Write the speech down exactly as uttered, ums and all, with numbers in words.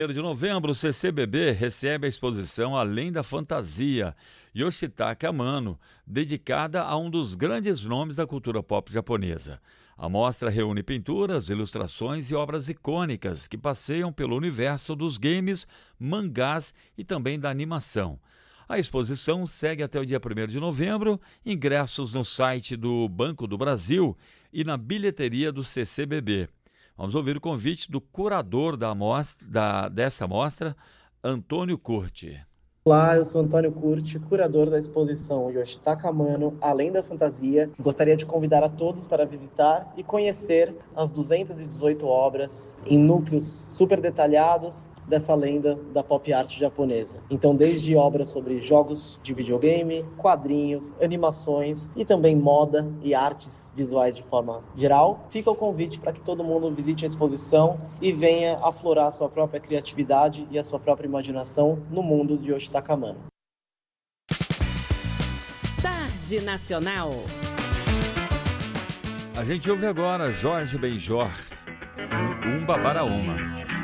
primeiro de novembro, o C C B B recebe a exposição Além da Fantasia, Yoshitaka Amano, dedicada a um dos grandes nomes da cultura pop japonesa. A mostra reúne pinturas, ilustrações e obras icônicas que passeiam pelo universo dos games, mangás e também da animação. A exposição segue até o dia primeiro de novembro, ingressos no site do Banco do Brasil e na bilheteria do C C B B. Vamos ouvir o convite do curador da mostra, da, dessa mostra, Antônio Curti. Olá, eu sou Antônio Curti, curador da exposição Yoshitaka Amano, Além da Fantasia. Gostaria de convidar a todos para visitar e conhecer as duzentas e dezoito obras em núcleos super detalhados dessa lenda da pop art japonesa. Então, desde obras sobre jogos de videogame, quadrinhos, animações e também moda e artes visuais de forma geral, fica o convite para que todo mundo visite a exposição e venha aflorar a sua própria criatividade e a sua própria imaginação no mundo de Yoshitaka Amano. Tarde Nacional. A gente ouve agora Jorge Benjor, Umba para Uma.